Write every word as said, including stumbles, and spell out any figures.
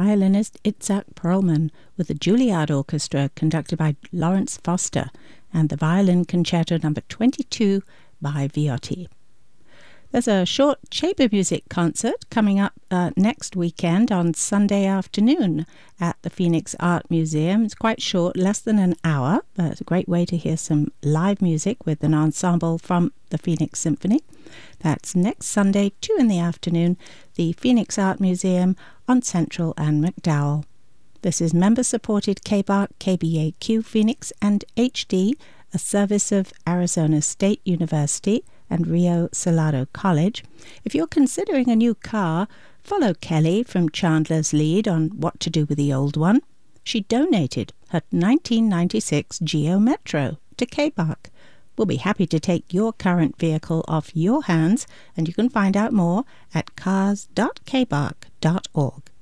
violinist Itzhak Perlman with the Juilliard Orchestra conducted by Lawrence Foster and the Violin Concerto number twenty-two by Viotti. There's a short chamber music concert coming up uh, next weekend on Sunday afternoon at the Phoenix Art Museum. It's quite short, less than an hour, but it's a great way to hear some live music with an ensemble from the Phoenix Symphony. That's next Sunday, two in the afternoon, the Phoenix Art Museum on Central and McDowell. This is member-supported K B A R C, K B A Q Phoenix, and H D, a service of Arizona State University and Rio Salado College. If you're considering a new car, follow Kelly from Chandler's Lead on what to do with the old one. She donated her nineteen ninety-six Geo Metro to K B A R C. We'll be happy to take your current vehicle off your hands, and you can find out more at cars dot k b a r c dot org.